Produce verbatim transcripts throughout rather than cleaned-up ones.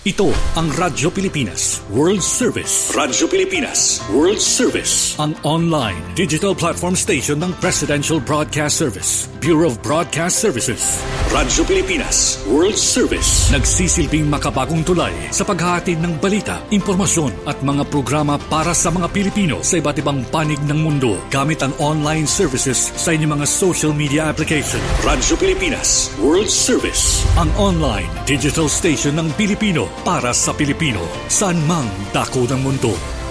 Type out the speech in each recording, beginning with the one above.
Ito ang Radyo Pilipinas World Service. Radyo Pilipinas World Service. Ang online digital platform station ng Presidential Broadcast Service, Bureau of Broadcast Services. Radyo Pilipinas World Service. Nagsisilbing makabagong tulay sa paghahatid ng balita, impormasyon at mga programa para sa mga Pilipino sa iba't ibang panig ng mundo gamit ang online services sa inyong mga social media application. Radyo Pilipinas World Service. Ang online digital station ng Pilipino para sa Pilipino, saan mang dako ng mundo.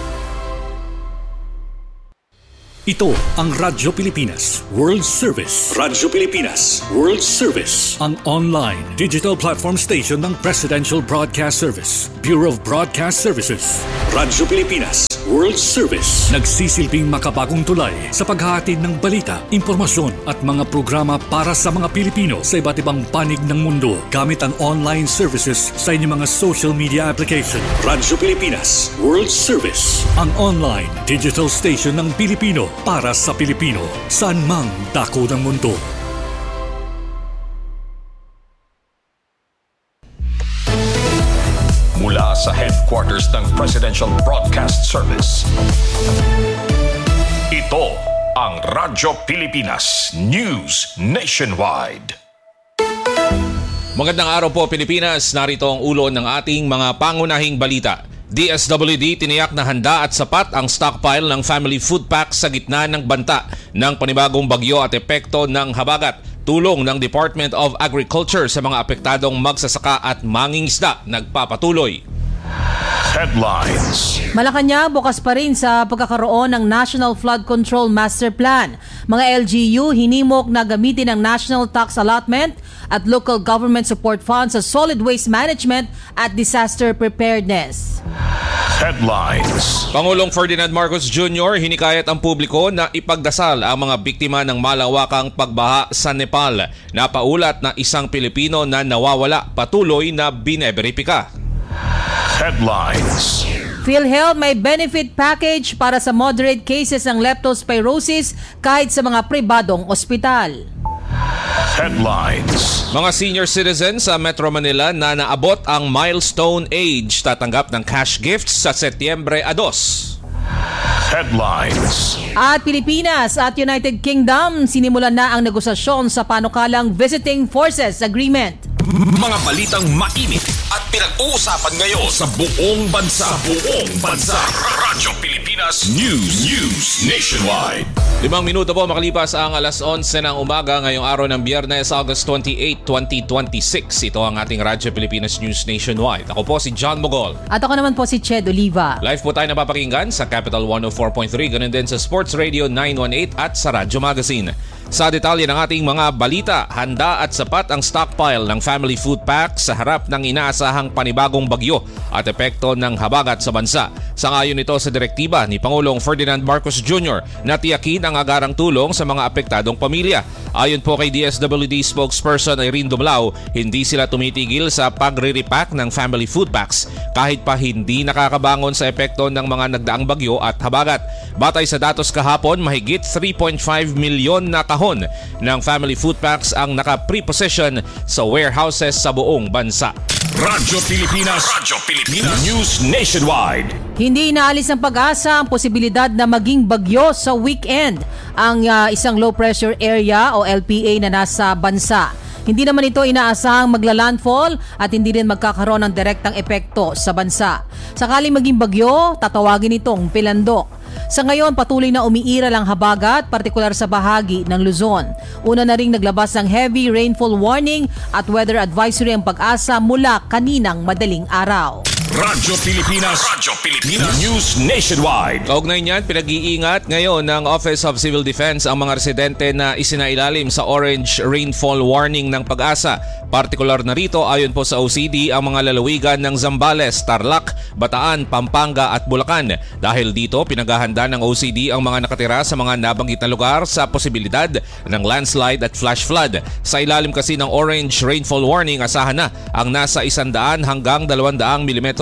Ito ang Radyo Pilipinas World Service. Radyo Pilipinas World Service. Ang online digital platform station ng Presidential Broadcast Service, Bureau of Broadcast Services. Radyo Pilipinas World Service. Nagsisilbing makabagong tulay sa paghahatid ng balita, impormasyon at mga programa para sa mga Pilipino sa iba't ibang panig ng mundo gamit ang online services sa inyong mga social media application. Radyo Pilipinas World Service. Ang online digital station ng Pilipino para sa Pilipino, saan mang dako ng mundo. Mula sa headquarters ng Presidential Broadcast Service, ito ang Radyo Pilipinas News Nationwide. Magandang araw po Pilipinas, narito ang ulo ng ating mga pangunahing balita. D S W D tiniyak na handa at sapat ang stockpile ng family food packs sa gitna ng banta ng panibagong bagyo at epekto ng habagat. Tulong ng Department of Agriculture sa mga apektadong magsasaka at mangingisda nagpapatuloy. Headlines. Malacanang bukas pa rin sa pagkakaroon ng National Flood Control Master Plan. Mga L G U hinimok na gamitin ang National Tax Allotment at Local Government Support Funds sa Solid Waste Management at Disaster Preparedness. Headlines. Pangulong Ferdinand Marcos Junior hinikayat ang publiko na ipagdasal ang mga biktima ng malawakang pagbaha sa Nepal. Napaulat na isang Pilipino na nawawala patuloy na bineberipika. Headlines. PhilHealth may benefit package para sa moderate cases ng leptospirosis kahit sa mga pribadong ospital. Headlines. Mga senior citizens sa Metro Manila na naabot ang milestone age tatanggap ng cash gifts sa Setyembre two. Headlines. At Pilipinas at United Kingdom sinimulan na ang negosasyon sa panukalang Visiting Forces Agreement. Mga balitang mainit at pinag-uusapan ngayon sa buong bansa. Sa buong bansa. Radyo Pilipinas News News Nationwide. Limang minuto po makalipas ang alas onse ng umaga ngayong araw ng Biyernes, August twenty-eighth, twenty twenty-six. Ito ang ating Radyo Pilipinas News Nationwide. Ako po si John Mogol. At ako naman po si Ched Oliva. Live po tayo napapakinggan sa Capital one oh four point three, ganun din sa Sports Radio nine one eight at sa Radyo Magazine. Sa detalye ng ating mga balita, handa at sapat ang stockpile ng family food pack sa harap ng inaasahang panibagong bagyo at epekto ng habagat sa bansa. Sangayon ito sa direktiba ni Pangulong Ferdinand Marcos Junior na tiyakin ang agarang tulong sa mga apektadong pamilya. Ayon po kay D S W D spokesperson Irene Dumlao, hindi sila tumitigil sa pagre-repack ng family food packs kahit pa hindi nakakabangon sa epekto ng mga nagdaang bagyo at habagat. Batay sa datos kahapon, mahigit three point five milyon na kahon ng family food packs ang naka-preposition sa warehouses sa buong bansa. Radyo Pilipinas. Radyo Pilipinas News Nationwide. Hindi inaalis ng pag-asa ang posibilidad na maging bagyo sa weekend ang uh, isang low pressure area o L P A na nasa bansa. Hindi naman ito inaasahang magla-landfall at hindi rin magkakaroon ng direktang epekto sa bansa. Sakaling maging bagyo, tatawagin itong Pilandok. Sa ngayon, patuloy na umiiral ang habagat, partikular sa bahagi ng Luzon. Una na ring naglabas ng heavy rainfall warning at weather advisory ang pag-asa mula kaninang madaling araw. Radyo Pilipinas. Radyo Pilipinas News Nationwide. Kaugnay niyan, pinag-iingat ngayon ng Office of Civil Defense ang mga residente na isinailalim sa orange rainfall warning ng pag-asa. Partikular na rito, ayon po sa O C D, ang mga lalawigan ng Zambales, Tarlac, Bataan, Pampanga at Bulacan. Dahil dito, pinaghahanda ng O C D ang mga nakatira sa mga nabanggit na lugar sa posibilidad ng landslide at flash flood. Sa ilalim kasi ng orange rainfall warning, asahan na ang nasa one hundred hanggang two hundred milimetro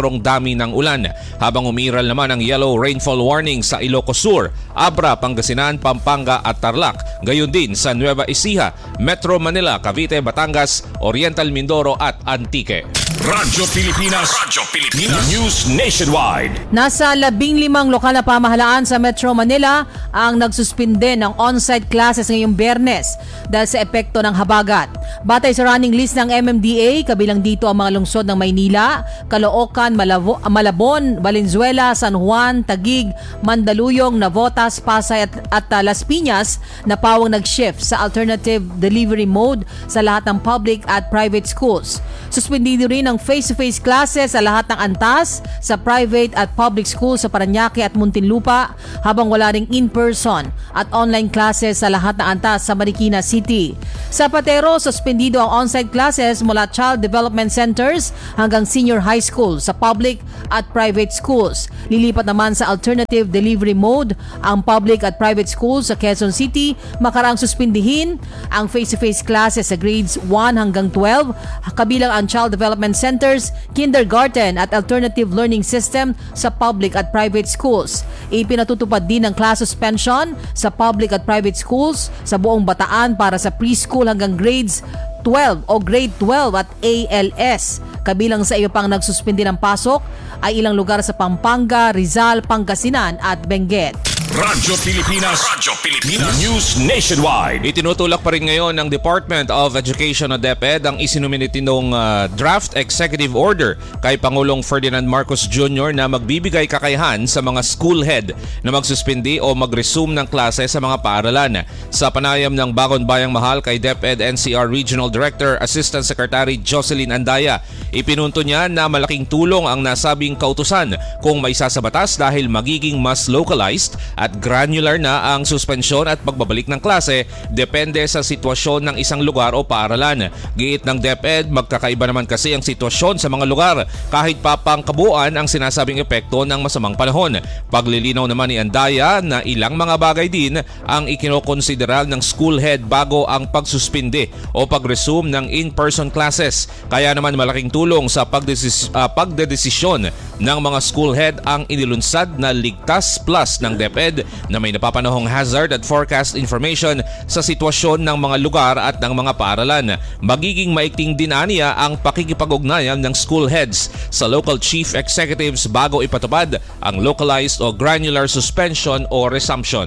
sobrang dami ng ulan. Habang umiral naman ang yellow rainfall warning sa Ilocos Sur, Abra, Pangasinan, Pampanga at Tarlac. Gayon din sa Nueva Ecija, Metro Manila, Cavite, Batangas, Oriental Mindoro at Antique. Radyo Pilipinas, Radyo Pilipinas News Nationwide. Nasa labing limang lokal na pamahalaan sa Metro Manila ang nagsuspinde ng on-site classes ngayong Biyernes dahil sa epekto ng habagat. Batay sa running list ng M M D A, kabilang dito ang mga lungsod ng Maynila, Caloocan, Malabo, Malabon, Valenzuela, San Juan, Taguig, Mandaluyong, Navotas, Pasay at, at uh, Las Piñas na pawang nag-shift sa alternative delivery mode sa lahat ng public at private schools. Suspendido rin ang face-to-face classes sa lahat ng antas sa private at public schools sa Parañaque at Muntinlupa, habang wala ring in-person at online classes sa lahat ng antas sa Marikina City. Sa Patero, suspendido ang on-site classes mula Child Development Centers hanggang senior high school sa public at private schools. Lilipat naman sa alternative delivery mode ang public at private schools sa Quezon City, makaraang suspindihin ang face-to-face classes sa grades one hanggang twelve, kabilang ang Child Development Centers, kindergarten at alternative learning system sa public at private schools. Ipinatutupad din ang class suspension sa public at private schools sa buong Bataan para sa preschool hanggang grades twelve o grade twelve at A L S. Kabilang sa iyo pang nagsuspindi ng pasok ay ilang lugar sa Pampanga, Rizal, Pangasinan at Benguet. Radyo Pilipinas, Radyo Pilipinas News Nationwide. Itinutulak pa rin ngayon ng Department of Education o DepEd ang isinuminiti ng uh, draft executive order kay Pangulong Ferdinand Marcos Junior na magbibigay kakayahan sa mga school head na magsuspindi o mag-resume ng klase sa mga paaralan. Sa panayam ng Bagong Bayang Mahal kay DepEd N C R Regional Director Assistant Secretary Jocelyn Andaya, ipinunto niya na malaking tulong ang nasabing kautusan kung may sasabatas dahil magiging mas localized at granular na ang suspensyon at pagbabalik ng klase depende sa sitwasyon ng isang lugar o paaralan. Giit ng DepEd, magkakaiba naman kasi ang sitwasyon sa mga lugar kahit pa pangkabuuan ang sinasabing epekto ng masamang panahon. Paglilinaw naman ni Andaya na ilang mga bagay din ang ikinokonsideral ng school head bago ang pagsuspinde o pag-resume ng in-person classes. Kaya naman malaking tulong sa pagdesis- uh, pagdedesisyon ng mga school head ang inilunsad na Ligtas Plus ng DepEd na may napapanahong hazard at forecast information sa sitwasyon ng mga lugar at ng mga paaralan. Magiging maikting din aniya ang pakikipag-ugnayan ng school heads sa local chief executives bago ipatupad ang localized o granular suspension o resumption.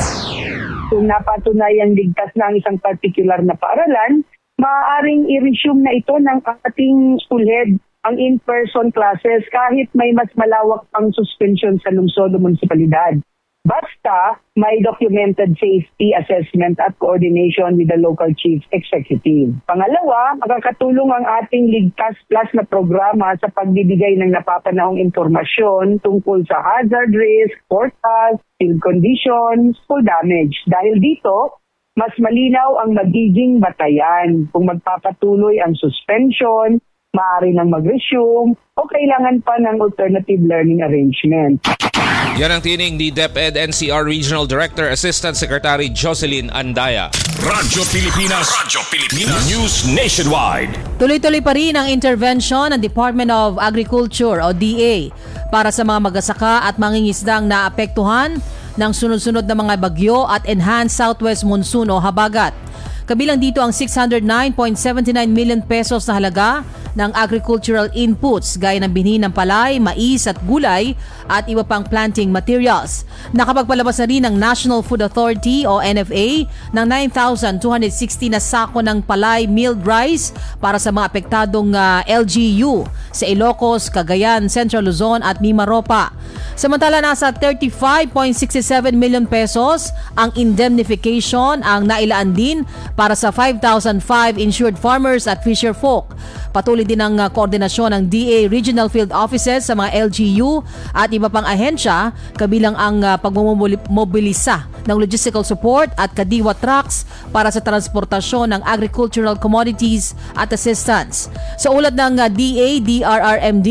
Kung napatunayang ligtas na ang isang particular na paaralan, maaaring i-resume na ito ng ating school head ang in-person classes kahit may mas malawak pang suspension sa lungsod o munisipalidad. Basta may documented safety assessment at coordination with the local chief executive. Pangalawa, makakatulong ang ating Ligtas Plus na programa sa pagbibigay ng napapanahong impormasyon tungkol sa hazard risk, forecast, field conditions, school damage. Dahil dito, mas malinaw ang magiging batayan kung magpapatuloy ang suspension, maaari nang mag-resume o kailangan pa ng alternative learning arrangement. Yan ang tining ni DepEd N C R Regional Director Assistant Secretary Jocelyn Andaya. Radyo Pilipinas, Radyo Pilipinas News Nationwide. Tuloy-tuloy pa rin ang intervention ng Department of Agriculture o D A para sa mga magsasaka at mangingisdang naapektuhan ng sunod-sunod na mga bagyo at enhanced southwest monsoon o habagat. Kabilang dito ang six hundred nine point seven nine million pesos na halaga ng agricultural inputs gaya ng binhi ng palay, mais at gulay at iba pang planting materials. Nakapagpalabas na rin ng National Food Authority o N F A ng nine thousand two hundred sixty na sako ng palay milled rice para sa mga apektadong uh, L G U sa Ilocos, Cagayan, Central Luzon at Mimaropa. Samantala nasa thirty-five point six seven million pesos ang indemnification ang nailaan din para sa five thousand five insured farmers at fisherfolk. Patuloy din ang uh, koordinasyon ng D A Regional Field Offices sa mga L G U at iba pang ahensya, kabilang ang uh, pagmomobilisa ng logistical support at kadiwa trucks para sa transportasyon ng agricultural commodities at assistance. Sa ulat ng uh, D A D R R M D,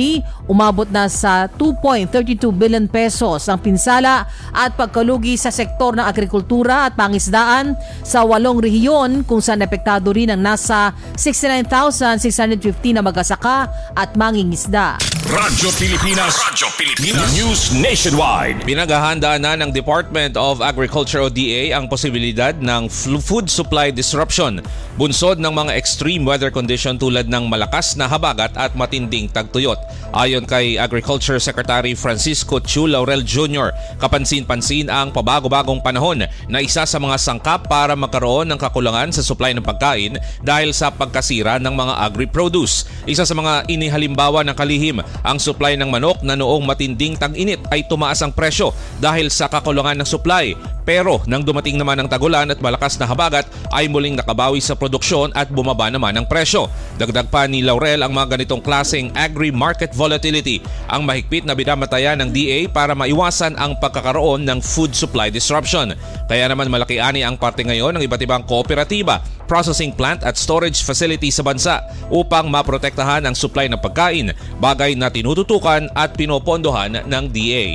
Umabot na sa two point three two billion pesos ang pinsala at pagkalugi sa sektor ng agrikultura at pangisdaan sa walong rehiyon kung saan epektado rin ang nasa sixty-nine thousand six hundred fifty na magsasaka at mangingisda. Radyo Pilipinas, Radyo Pilipinas News Nationwide. Pinaghahandaan na ng Department of Agriculture o D A ang posibilidad ng food supply disruption bunsod ng mga extreme weather condition tulad ng malakas na habagat at matinding tagtuyot. Ayon kay Agriculture Secretary Francisco Chu Laurel Junior, kapansin-pansin ang pabago-bagong panahon na isa sa mga sangkap para magkaroon ng kakulangan sa supply ng pagkain dahil sa pagkasira ng mga agri-produce. Isa sa mga inihalimbawa ng kalihim, ang supply ng manok na noong matinding tag-init ay tumaas ang presyo dahil sa kakulangan ng supply. Pero nang dumating naman ang tagulan at malakas na habagat ay muling nakabawi sa produksyon at bumaba naman ang presyo. Dagdag pa ni Laurel, ang mga ganitong klaseng agri-market volatility ang mahigpit na binamatayan ng D A para maiwasan ang pagkakaroon ng food supply disruption. Kaya naman malaki ani ang parte ngayon ng iba't ibang kooperatiba, processing plant at storage facility sa bansa upang maprotektahan ang supply ng pagkain, bagay na tinututukan at pinopondohan ng D A.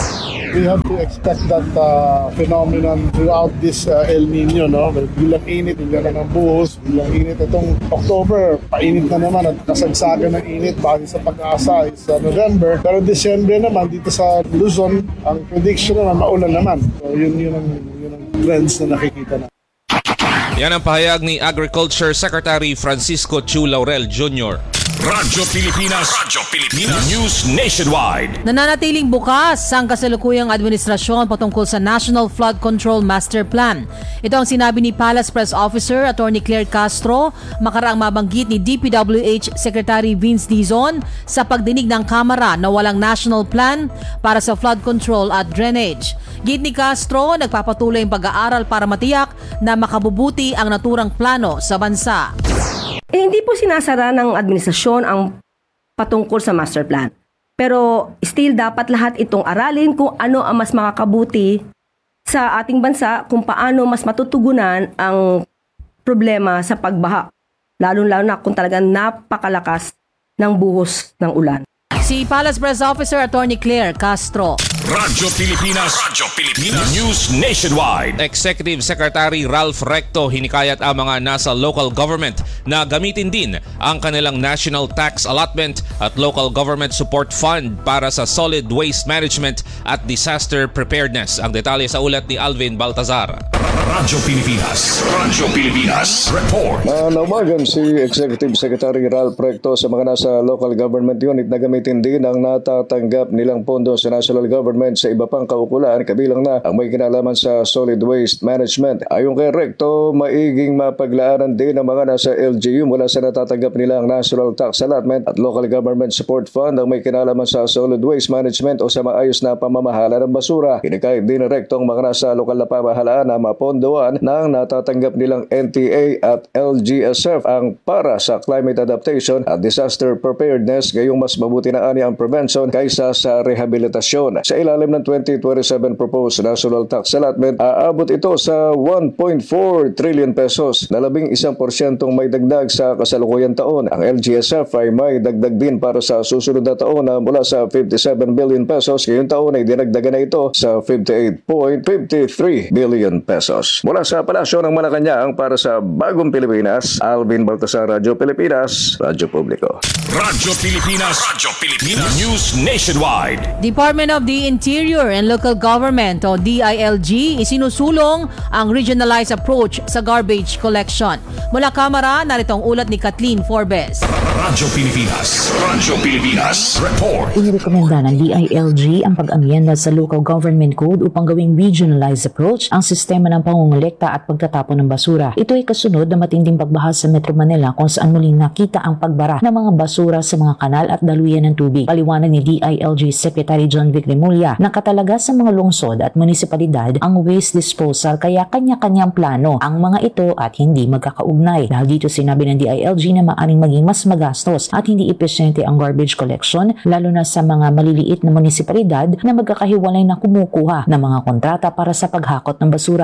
We have to expect that uh, phenomenon throughout this uh, El Nino, no? Bilang init, bilang ng buhos, bilang init. Itong October, painit na naman at kasagsagan ng init bago sa pag-asa is uh, November. Pero December naman, dito sa Luzon, ang prediction naman, maulan naman. So yun, yun, ang, yun ang trends na nakikita na. Yan ang pahayag ni Agriculture Secretary Francisco Chu Laurel Junior Radyo Pilipinas, Radyo Pilipinas News Nationwide. Nananatiling bukas ang kasalukuyang administrasyon patungkol sa National Flood Control Master Plan. Ito ang sinabi ni Palace Press Officer Attorney Claire Castro makaraang mabanggit ni D P W H Secretary Vince Dizon sa pagdinig ng Kamara na walang national plan para sa flood control at drainage. Git ni Castro, nagpapatuloy ang pag-aaral para matiyak na makabubuti ang naturang plano sa bansa. Eh, hindi po sinasara ng administrasyon ang patungkol sa master plan. Pero still dapat lahat itong aralin kung ano ang mas makakabuti sa ating bansa, kung paano mas matutugunan ang problema sa pagbaha. Lalo-lalo na kung talagang napakalakas ng buhos ng ulan. Si Palace Press Officer Attorney Claire Castro. Radyo Pilipinas, Radyo Pilipinas News Nationwide. Executive Secretary Ralph Recto hinikayat ang mga nasa local government na gamitin din ang kanilang National Tax Allotment at Local Government Support Fund para sa solid waste management at disaster preparedness. Ang detalye sa ulat ni Alvin Baltazar. Radyo Pilipinas, Radyo Pilipinas Report. Uh, naumagan si Executive Secretary Ralph Recto sa mga nasa local government unit na gamitin din ang natatanggap nilang pondo sa national government sa iba pang kaukulan, kabilang na ang may kinalaman sa solid waste management. Ayon kay Recto, maiging mapaglaanan din ang mga nasa L G U mula sa natatanggap nilang National Tax Allotment at Local Government Support Fund ang may kinalaman sa solid waste management o sa maayos na pamamahala ng basura. Hinikayat din ni Recto ang mga nasa lokal na pamahalaan na mapondoan ng natatanggap nilang N T A at L G S F ang para sa climate adaptation at disaster preparedness, gayong mas mabuti na ani ang prevention kaysa sa rehabilitasyon. Sa ilalim ng twenty twenty-seven proposed national tax allotment, aabot ito sa one point four trillion pesos na labing isang porsyentong may dagdag sa kasalukuyang taon. Ang L G S F ay may dagdag din para sa susunod na taon na mula sa fifty-seven billion pesos. Ngayong taon ay dinagdagan na ito sa fifty-eight point five three billion pesos. Mula sa Palasyo ng Malacanang para sa Bagong Pilipinas, Alvin Baltasar, Radyo Pilipinas, Radyo Publiko. Radyo Pilipinas, Radyo Pilipinas News Nationwide. Department of the Interior and Local Government o D I L G isinusulong ang regionalized approach sa garbage collection. Mula Kamara, narito ang ulat ni Kathleen Forbes. Radyo Pilipinas, Radyo Pilipinas Report. Inirekomenda ng D I L G ang pag-amyenda sa Local Government Code upang gawing regionalized approach ang sistema ng pangungulekta at pagtatapon ng basura. Ito ay kasunod na matinding pagbaha sa Metro Manila kung saan muling nakita ang pagbara ng mga basura sa mga kanal at daluyan ng tubig. Paliwanag ni D I L G Secretary John Vic Remulla, nakatalaga sa mga lungsod at munisipalidad ang waste disposal kaya kanya-kanyang plano ang mga ito at hindi magkakaugnay. Dahil dito sinabi ng D I L G na maaring maging mas magastos at hindi epesyente ang garbage collection lalo na sa mga maliliit na munisipalidad na magkakahiwalay na kumukuha ng mga kontrata para sa paghakot ng basura. Mungkahi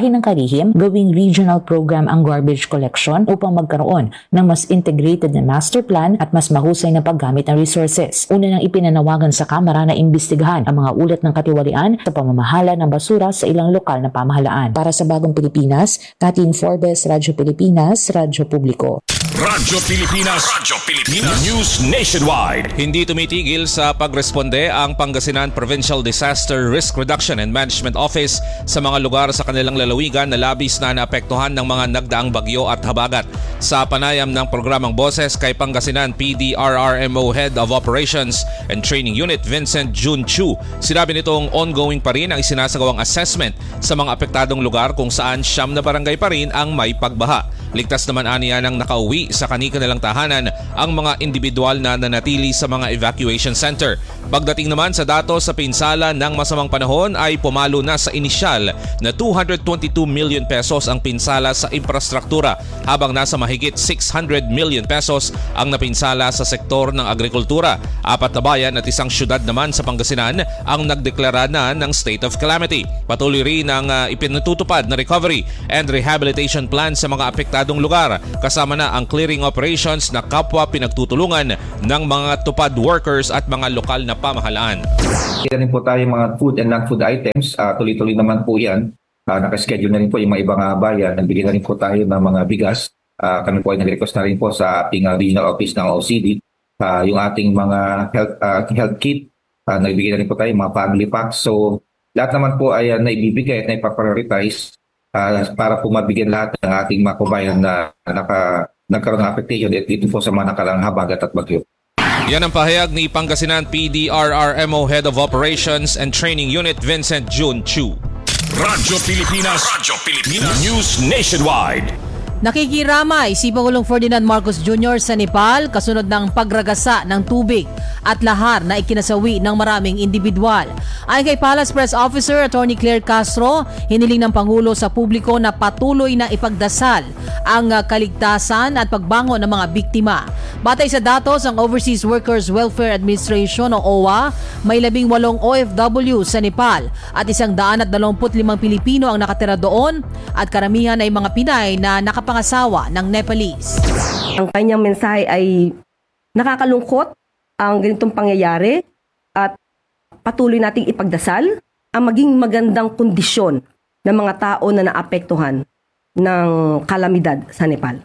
Bahin ng Kalihim, gawing regional program ang garbage collection upang magkaroon ng mas integrated na master plan at mas mahusay na paggamit ng resources. Una nang ipinanawagan sa Kamara na imbestigahan ang mga ulat ng katiwalian sa pamamahala ng basura sa ilang lokal na pamahalaan. Para sa Bagong Pilipinas, Kathleen Forbes, Radyo Pilipinas, Radyo Publiko. Radyo Pilipinas, Radyo Pilipinas, News Nationwide. Hindi tumitigil sa pagresponde ang Pangasinan Provincial Disaster Risk Reduction and Management Office sa mga lugar sa kanilang lalawigan na labis na naapektuhan ng mga nagdaang bagyo at habagat. Sa panayam ng programang Boses kay Pangasinan P D R R M O Head of Operations and Training Unit Vincent Jun Chu, sinabi nitong ongoing pa rin ang isinasagawang assessment sa mga apektadong lugar kung saan siyam na barangay pa rin ang may pagbaha. Ligtas naman aniya ng nakauwi sa kani-kanilang tahanan ang mga individual na nanatili sa mga evacuation center. Pagdating naman sa datos sa pinsala ng masamang panahon ay pumalo na sa inisyal na two hundred twenty-two million pesos ang pinsala sa infrastruktura habang nasa mahigit six hundred million pesos ang napinsala sa sektor ng agrikultura. Apat na bayan at isang syudad naman sa Pangasinan ang nagdeklara na ng state of calamity. Patuloy rin ang uh, ipinatutupad na recovery and rehabilitation plan sa mga apektadong lugar kasama na ang clearing operations na kapwa pinagtutulungan ng mga tupad workers at mga lokal na pamahalaan. Kaya rin po tayo mga food and non-food items. Uh, tuloy-tuloy naman po yan. Uh, nakaschedule na rin po yung mga ibang uh, bayan. Nagbigay na rin po tayo ng mga bigas. Uh, kami po ay nag-request na rin po sa ating uh, regional office ng O C D. Uh, yung ating mga health, uh, health kit. Uh, nagbigay na rin po tayo mga family packs. So lahat naman po ay uh, naibibigay at naipaprioritize uh, para po mabigyan lahat ng ating mga kabayan na naka, nagkaroon ng affectation dito po sa mga nakalang habagat at bagyo. Yan ang pahayag ni Pangasinan P D R R M O Head of Operations and Training Unit Vincent Jun Chu. Radyo Pilipinas, Radyo Pilipinas, News Nationwide. Nakikiramay si Pangulong Ferdinand Marcos Junior sa Nepal kasunod ng pagragasa ng tubig at lahar na ikinasawi ng maraming individual. Ayon kay Palace Press Officer Attorney Claire Castro, hiniling ng Pangulo sa publiko na patuloy na ipagdasal ang kaligtasan at pagbangon ng mga biktima. Batay sa datos ng Overseas Workers Welfare Administration o O W A, may labing walong O F W sa Nepal at isang daan at dalawamput limang Pilipino ang nakatira doon at karamihan ay mga Pinay na nakapangasawa ng Nepalese. Ang kanyang mensahe ay nakakalungkot ang ganitong pangyayari at patuloy nating ipagdasal ang maging magandang kondisyon ng mga tao na naapektuhan ng kalamidad sa Nepal.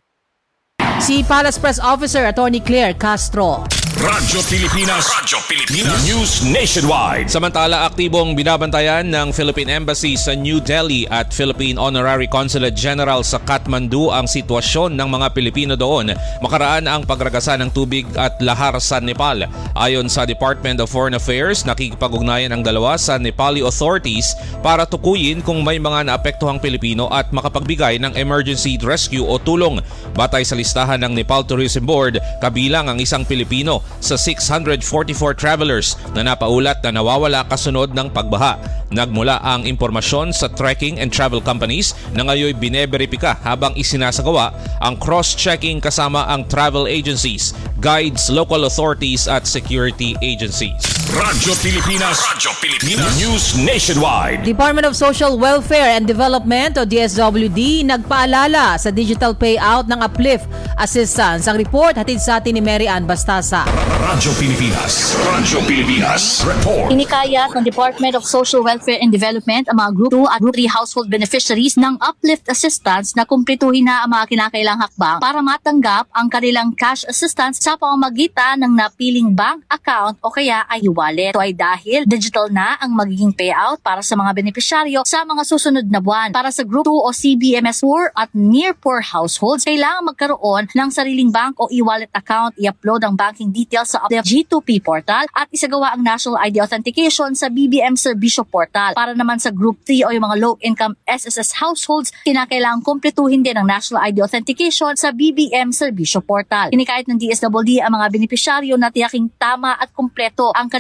Si Palace Press Officer Attorney Claire Castro. Radyo Pilipinas, Radyo Pilipinas, News Nationwide. Samantala, aktibong binabantayan ng Philippine Embassy sa New Delhi at Philippine Honorary Consulate General sa Kathmandu ang sitwasyon ng mga Pilipino doon makaraan ang pagragasa ng tubig at lahar sa Nepal. Ayon sa Department of Foreign Affairs, nakikipag-ugnayan ang dalawa sa Nepali authorities para tukuyin kung may mga naapektuhang Pilipino at makapagbigay ng emergency rescue o tulong. Batay sa listahan ng Nepal Tourism Board, kabilang ang isang Pilipino sa six hundred forty-four travelers na napaulat na nawawala kasunod ng pagbaha. Nagmula ang impormasyon sa trekking and travel companies na ngayon bineberipika habang isinasagawa ang cross-checking kasama ang travel agencies, guides, local authorities at security agencies. Radyo Pilipinas, Radyo Pilipinas, News Nationwide. Department of Social Welfare and Development o D S W D nagpaalala sa digital payout ng uplift assistance. Ang report hatid sa atin ni Mary Ann Bastasa. Radyo Pilipinas, Radyo Pilipinas, report. Inikayat ng Department of Social Welfare and Development ang mga Group two at Group three household beneficiaries ng uplift assistance na kumpletuhin na ang mga kinakailang hakbang para matanggap ang kanilang cash assistance sa pamamagitan ng napiling bank account o kaya ay wallet. Ito ay dahil digital na ang magiging payout para sa mga benepisyaryo sa mga susunod na buwan. Para sa Group two o C B M S poor at near poor households, kailangan magkaroon ng sariling bank o e-wallet account, i-upload ang banking details sa G two P portal at isagawa ang National I D Authentication sa B B M Serbisyo portal. Para naman sa Group three o yung mga low-income S S S households, kinakailangan kumpletuhin din ang National I D Authentication sa B B M Serbisyo portal. Inikahit ng D S W D ang mga benepisyaryo na tiyaking tama at kumpleto ang kanilang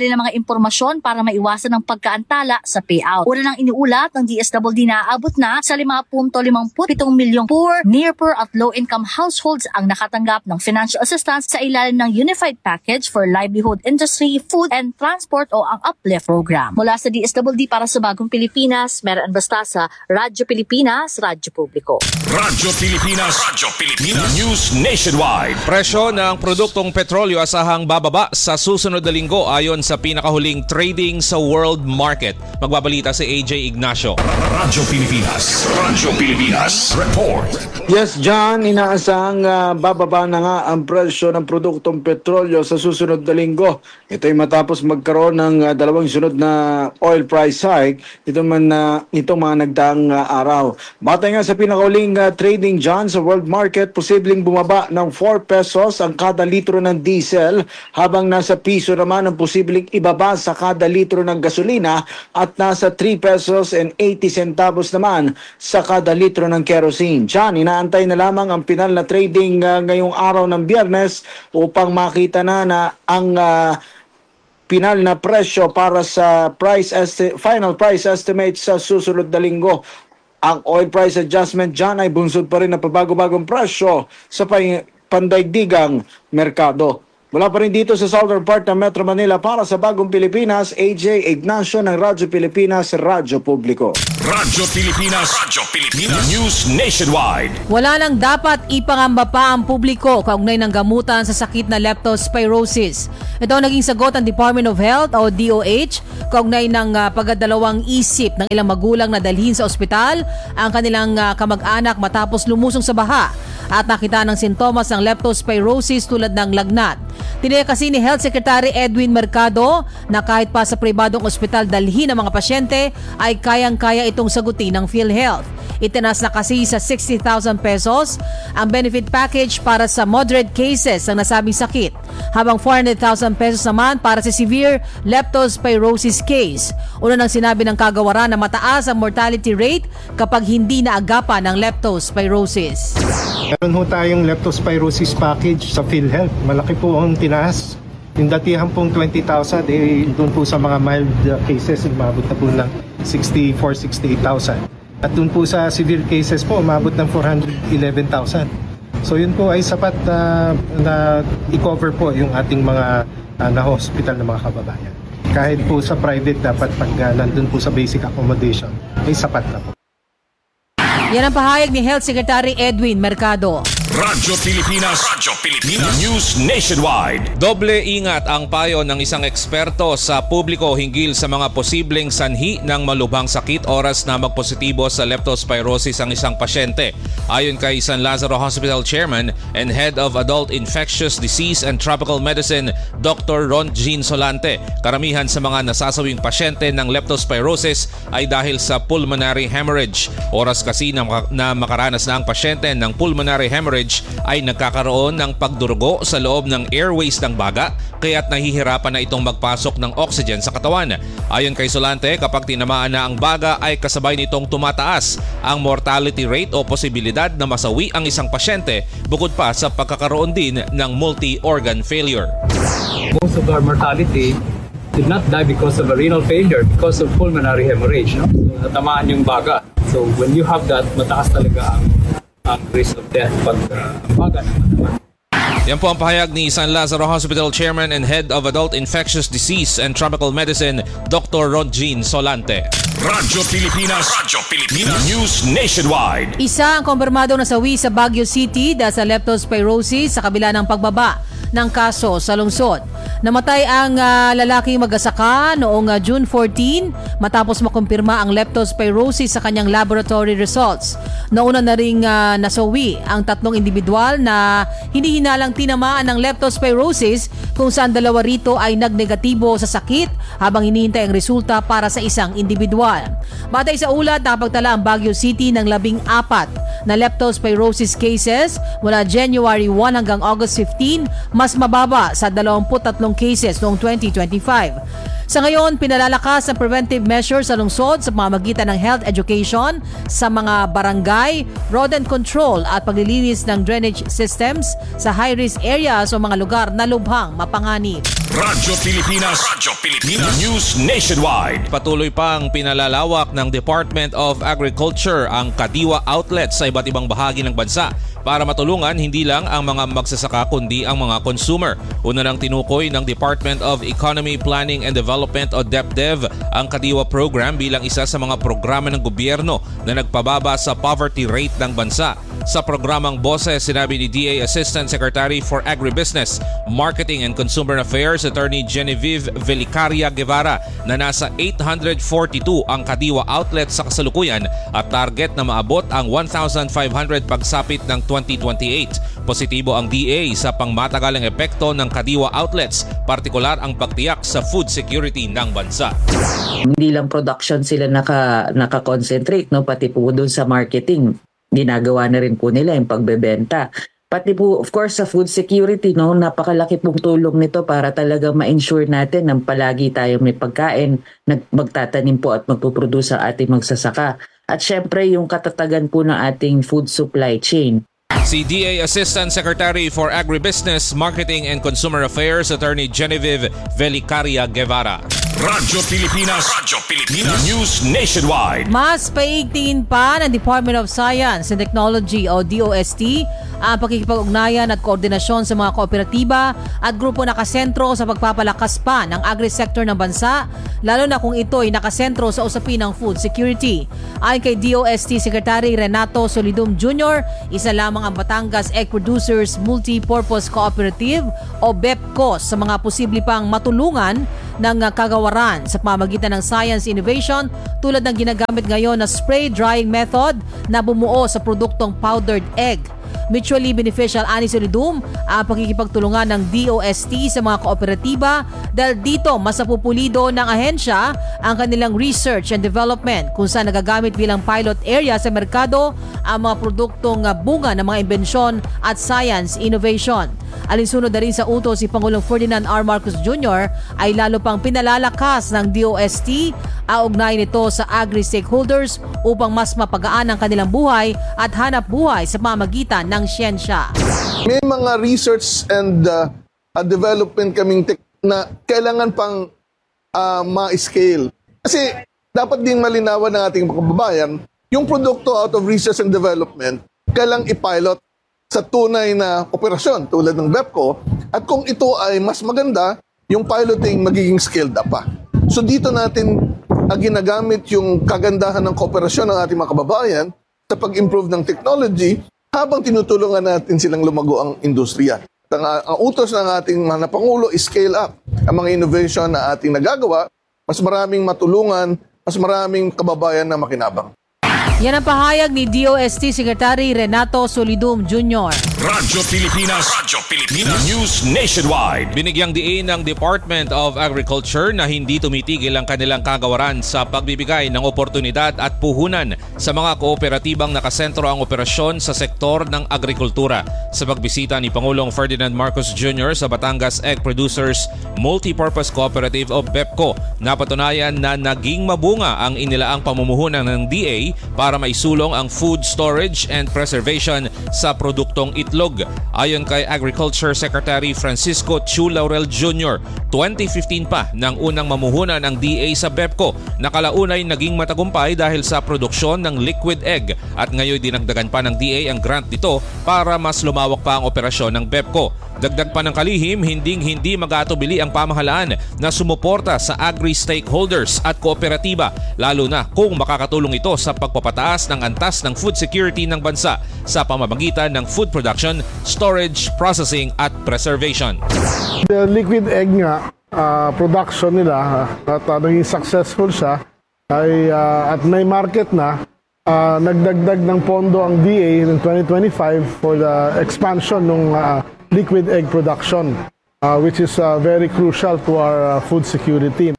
kanilang mga impormasyon para maiwasan ang pagkaantala sa payout. Una nang iniulat ng D S W D na aabot na sa five point five seven milyong poor, near poor at low-income households ang nakatanggap ng financial assistance sa ilalim ng Unified Package for Livelihood Industry, Food and Transport o ang Uplift Program. Mula sa D S W D para sa Bagong Pilipinas, Meron Bastasa, Radyo Pilipinas, Radyo Publiko. Radyo Pilipinas, Radyo Pilipinas, News Nationwide. Presyo ng produktong petrolyo asahang bababa sa susunod na linggo ayon sa pinakahuling trading sa world market. Magbabalita si A J Ignacio. Radyo Pilipinas, Radyo Pilipinas, report. Yes, John, inaasahang uh, bababa na nga ang presyo ng produktong petrolyo sa susunod na linggo. Ito ay matapos magkaroon ng uh, dalawang sunod na oil price hike ito man uh, itong mga nagdaang uh, araw. Batay nga sa pinakahuling uh, trading, John, sa world market, posibleng bumaba ng four pesos ang kada litro ng diesel, habang nasa piso naman ang posibleng ibaba sa kada litro ng gasolina at nasa three pesos and eighty centavos naman sa kada litro ng kerosene. John, inaantay na lamang ang pinal na trading uh, ngayong araw ng Biyernes upang makita na na ang uh, pinal na presyo para sa price esti- final price estimate sa susunod na linggo. Ang oil price adjustment, John, ay bunsod pa rin na pabago-bagong presyo sa pandaigdigang merkado. Mula pa rin dito sa southern part ng Metro Manila para sa Bagong Pilipinas, A J Ignacio ng Radyo Pilipinas, Radyo Publiko. Radyo Pilipinas, Radyo Pilipinas, News Nationwide. Wala nang dapat ipangamba pa ang publiko kaugnay ng gamutan sa sakit na leptospirosis. Ito ang naging sagot ng Department of Health o D O H kaugnay ng uh, pagdadalawang isip ng ilang magulang na dalhin sa ospital ang kanilang uh, kamag-anak matapos lumusong sa baha at nakita ng sintomas ng leptospirosis tulad ng lagnat. Tiniyak kasi ni Health Secretary Edwin Mercado na kahit pa sa pribadong ospital dalhin ang mga pasyente ay kayang-kaya itong sagutin ng PhilHealth. Itinas na kasi sa sixty thousand pesos ang benefit package para sa moderate cases ng nasabing sakit, habang four hundred thousand pesos naman para sa severe leptospirosis case. Una nang sinabi ng kagawaran na mataas ang mortality rate kapag hindi naagapan ng leptospirosis. Meron ho tayong leptospirosis package sa PhilHealth. Malaki po ang tinaas. Yung datihan pong twenty thousand, eh, doon po sa mga mild cases, umabot na po ng sixty-four, sixty-eight thousand. At doon po sa severe cases po, umabot ng four hundred eleven thousand. So yun po ay sapat na, na i-cover po yung ating mga uh, na-hospital na mga kababayan. Kahit po sa private, dapat pag uh, nandun po sa basic accommodation, ay sapat na po. Yan ang pahayag ni Health Secretary Edwin Mercado. Radyo Pilipinas, Radyo Pilipinas, News Nationwide. Doble ingat ang payo ng isang eksperto sa publiko hinggil sa mga posibleng sanhi ng malubhang sakit oras na magpositibo sa leptospirosis ang isang pasyente. Ayon kay San Lazaro Hospital Chairman and Head of Adult Infectious Disease and Tropical Medicine, Doctor Ron Jean Solante, karamihan sa mga nasasawing pasyente ng leptospirosis ay dahil sa pulmonary hemorrhage. Oras kasi na, na makaranas na ang pasyente ng pulmonary hemorrhage ay nagkakaroon ng pagdurugo sa loob ng airways ng baga, kaya't nahihirapan na itong magpasok ng oxygen sa katawan. Ayon kay Solante, kapag tinamaan na ang baga ay kasabay nitong tumataas ang mortality rate o posibilidad na masawi ang isang pasyente, bukod pa sa pagkakaroon din ng multi-organ failure. Most of our mortality did not die because of a renal failure, because of pulmonary hemorrhage. No? So, natamaan yung baga. So when you have that, mataas talaga ang ang risk of death pag uh, baga naman. Yan po ang pahayag ni San Lazaro Hospital Chairman and Head of Adult Infectious Disease and Tropical Medicine, Doctor Ron Jean Solante. Radyo Pilipinas, Radyo Pilipinas, News Nationwide. Isa ang kumpirmadong nasawi sa Baguio City dahil sa leptospirosis sa kabila ng pagbaba ng kaso sa lungsod. Namatay ang uh, lalaking mag-asaka noong uh, June fourteen matapos makumpirma ang leptospirosis sa kanyang laboratory results. Nauna na ring uh, nasawi ang tatlong individual na hindi hinalang tinamaan ng leptospirosis, kung saan dalawa rito ay nagnegatibo sa sakit habang hinihintay ang resulta para sa isang individual. Batay sa ulat, napagtala ang Baguio City ng labing apat na leptospirosis cases mula January first hanggang August fifteenth, mas mababa sa dalawampu't tatlong cases noong twenty twenty-five. Sa ngayon, pinalalakas ang preventive measures sa lungsod sa pamamagitan ng health education sa mga barangay, rodent control at paglilinis ng drainage systems sa high-risk areas o mga lugar na lubhang mapanganib. Radyo Pilipinas, Radyo Pilipinas News Nationwide. Patuloy pang pinalalawak ng Department of Agriculture ang Kadiwa outlets sa iba't ibang bahagi ng bansa para matulungan hindi lang ang mga magsasaka kundi ang mga consumer. Una nang tinukoy ng Department of Economy, Planning and Development o DepDev ang Kadiwa program bilang isa sa mga programa ng gobyerno na nagpababa sa poverty rate ng bansa. Sa programang Boses, sinabi ni D A Assistant Secretary for Agribusiness, Marketing and Consumer Affairs Attorney Genevieve Velicaria Guevara na nasa eight hundred forty-two ang Kadiwa outlets sa kasalukuyan at target na maabot ang one thousand five hundred pagsapit ng twenty twenty-eight. Positibo ang D A sa pangmatagalang epekto ng Kadiwa outlets, partikular ang pagtiyak sa food security ng bansa. Hindi lang production sila naka, naka-concentrate, no? Pati po doon sa marketing. Ginagawa na rin po nila yung pagbebenta. Pati po, of course, sa food security, no, napakalaki pong tulong nito para talagang ma-ensure natin na palagi tayong may pagkain, magtatanim po at magpuproduce ang ating magsasaka. At syempre, yung katatagan po ng ating food supply chain. Si D A Assistant Secretary for Agribusiness, Marketing and Consumer Affairs Attorney Genevieve Velicaria Guevara. Radyo Pilipinas, Radyo Pilipinas News Nationwide. Mas paigtingin pa ng Department of Science and Technology o D O S T ang pakikipag-ugnayan at koordinasyon sa mga kooperatiba at grupo nakasentro sa pagpapalakas pa ng agri-sector ng bansa, lalo na kung ito ay nakasentro sa usapin ng food security. Ayon kay D O S T Secretary Renato Solidum Junior, isa lamang ang Batangas Egg Producers Multi-Purpose Cooperative o B E P C O sa mga posible pang matulungan ng kagawaran sa pamamagitan ng science innovation tulad ng ginagamit ngayon na spray drying method na bumuo sa produktong powdered egg. Mutually beneficial ani Solidum ang pakikipagtulungan ng D O S T sa mga kooperatiba dahil dito mas napupulido ng ahensya ang kanilang research and development kung saan nagagamit bilang pilot area sa merkado ang mga produktong bunga ng mga imbensyon at science innovation. Alinsunod na rin sa utos si Pangulong Ferdinand R. Marcos Junior ay lalo pang pinalalakas ng D O S T ang ugnayan nito sa agri-stakeholders upang mas mapagaan ang kanilang buhay at hanap buhay sa pamamagitan ng siyensya. May mga research and uh, uh, development kaming tek- na kailangan pang uh, ma-scale. Kasi dapat din malinawan ng ating kababayan, yung produkto out of research and development, kailang i-pilot sa tunay na operasyon tulad ng B E P C O at kung ito ay mas maganda, yung piloting magiging scaled up pa. So dito natin uh, ginagamit yung kagandahan ng kooperasyon ng ating mga kababayan sa pag-improve ng technology habang tinutulungan natin silang lumago ang industriya. Ang, ang utos ng ating mga Pangulo is scale up ang mga innovation na ating nagagawa, mas maraming matulungan, mas maraming kababayan na makinabang. Yan ang pahayag ni D O S T Secretary Renato Solidum Junior Radyo Pilipinas, Radyo Pilipinas News Nationwide. Binigyang diin ng Department of Agriculture na hindi tumitigil ang kanilang kagawaran sa pagbibigay ng oportunidad at puhunan sa mga kooperatibang nakasentro ang operasyon sa sektor ng agrikultura. Sa pagbisita ni Pangulong Ferdinand Marcos Junior sa Batangas Egg Producers Multi-Purpose Cooperative o B E P C O, napatunayan na naging mabunga ang inilaang pamumuhunan ng D A para maisulong ang food storage and preservation sa produktong itlog. Ayon kay Agriculture Secretary Francisco Chu Laurel Junior, twenty fifteen pa nang unang mamuhunan ang D A sa B E P C O na kalaunay naging matagumpay dahil sa produksyon ng liquid egg at ngayon dinagdagan pa ng D A ang grant nito para mas lumawak pa ang operasyon ng B E P C O. Dagdag pa ng kalihim, hinding-hindi mag-aatubili ang pamahalaan na sumuporta sa agri-stakeholders at kooperatiba, lalo na kung makakatulong ito sa pagpapataas ng antas ng food security ng bansa sa pamamagitan ng food production, storage, processing at preservation. The liquid egg nga, uh, production nila at uh, naging successful siya ay uh, at may market na. Uh, nagdagdag ng pondo ang D A ng twenty twenty-five for the expansion ng uh, liquid egg production, uh, which is uh, very crucial to our uh, food security.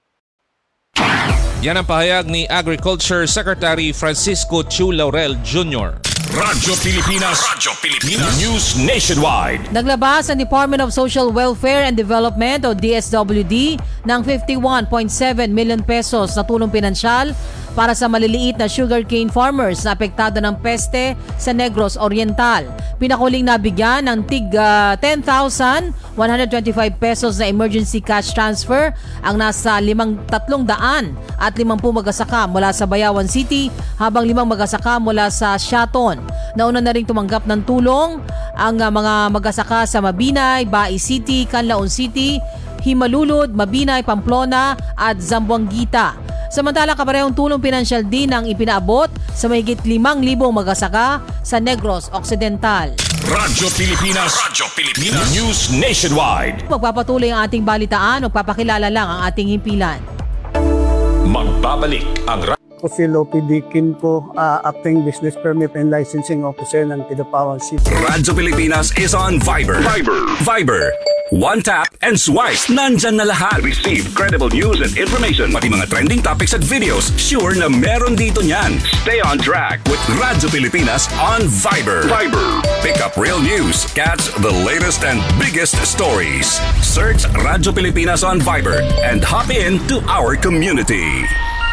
Yan ang pahayag ni Agriculture Secretary Francisco Chu Laurel Junior Radyo Pilipinas, Radyo Pilipinas News Nationwide. Naglabas ang Department of Social Welfare and Development o D S W D ng fifty-one point seven million pesos na tulong pinansyal para sa maliliit na sugarcane farmers na apektado ng peste sa Negros Oriental. Pinakuling nabigyan ng tig uh, ten thousand one hundred twenty-five pesos na emergency cash transfer ang nasa limang tatlong daan at limampu magasaka mula sa Bayawan City habang limang magasaka mula sa Shaton. Nauna na rin tumanggap ng tulong ang uh, mga magasaka sa Mabinay, Bai City, Canlaon City, Himalulud, Mabinay, Pamplona at Zamboanguita. Samantala, kaparehong tulong pinansyal din ang ipinaabot sa mahigit limang libong magasaka sa Negros Occidental. Radyo Pilipinas, Radyo Pilipinas News Nationwide. Magpapatuloy ang ating balitaan, magpapakilala lang ang ating himpilan. Magbabalik ang Ako si Lopi D. Kinko, uh, Acting Business Permit and Licensing Officer ng Kidapawan City. Radyo Pilipinas is on Viber. Viber. Viber. One tap and swipe. Nandyan na lahat. Receive credible news and information. Pati mga trending topics at videos. Sure na meron dito niyan. Stay on track with Radyo Pilipinas on Viber. Viber. Pick up real news. Catch the latest and biggest stories. Search Radyo Pilipinas on Viber and hop in to our community.